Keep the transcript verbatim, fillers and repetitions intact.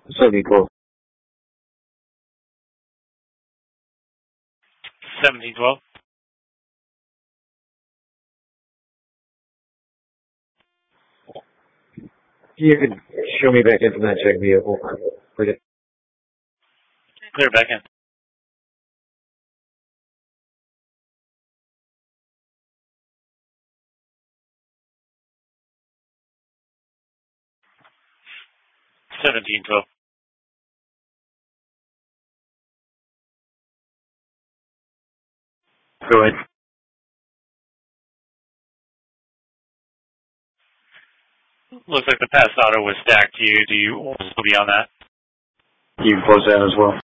seventeen twelve. seventeen twelve. You could show me back in from that check vehicle. Forget. Clear back in. seventeen twelve. Go ahead. Looks like the past auto was stacked to you. Do you want to be on that? You can close that as well.